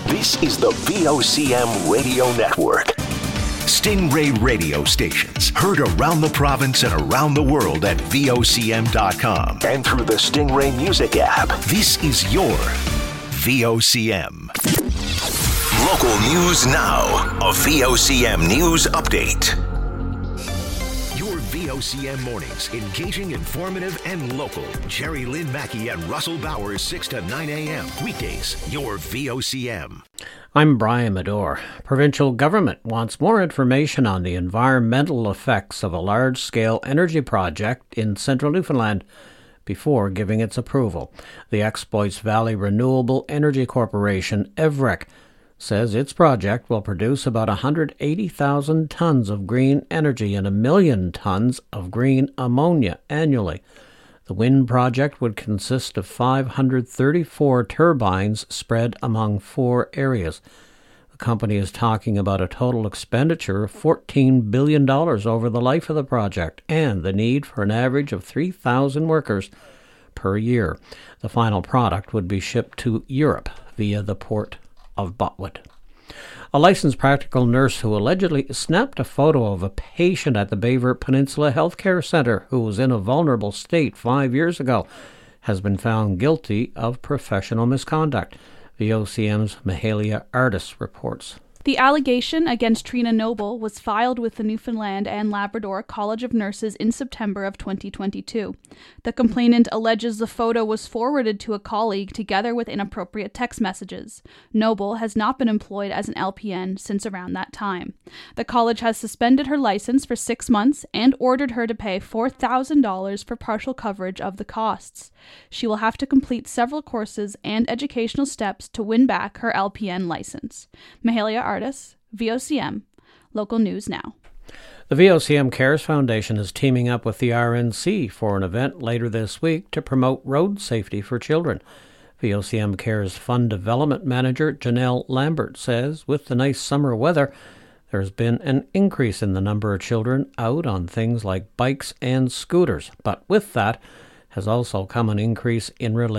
This is the VOCM Radio Network. Stingray radio stations heard around the province and around the world at VOCM.com and through the Stingray Music app. This is your VOCM. Local news now. A VOCM news update. Your VOCM mornings, engaging, informative, and local. Jerry Lynn Mackey and Russell Bowers, 6 to 9 a.m. Weekdays, your VOCM. I'm Brian Medore. Provincial government wants more information on the environmental effects of a large-scale energy project in central Newfoundland before giving its approval. The Exploits Valley Renewable Energy Corporation, EVREC, says its project will produce about 180,000 tons of green energy and 1 million tons of green ammonia annually. The wind project would consist of 534 turbines spread among 4 areas. The company is talking about a total expenditure of $14 billion over the life of the project and the need for an average of 3,000 workers per year. The final product would be shipped to Europe via the port of Botwood. A licensed practical nurse who allegedly snapped a photo of a patient at the Bayvert Peninsula Healthcare Centre who was in a vulnerable state 5 years ago has been found guilty of professional misconduct. VOCM's Mahalia Artis reports. The allegation against Trina Noble was filed with the Newfoundland and Labrador College of Nurses in September of 2022. The complainant alleges the photo was forwarded to a colleague together with inappropriate text messages. Noble has not been employed as an LPN since around that time. The college has suspended her license for 6 months and ordered her to pay $4,000 for partial coverage of the costs. She will have to complete several courses and educational steps to win back her LPN license. Mahalia Artis, VOCM, Local News Now. The VOCM Cares Foundation is teaming up with the RNC for an event later this week to promote road safety for children. VOCM Cares Fund Development Manager Janelle Lambert says with the nice summer weather, there's been an increase in the number of children out on things like bikes and scooters. But with that has also come an increase in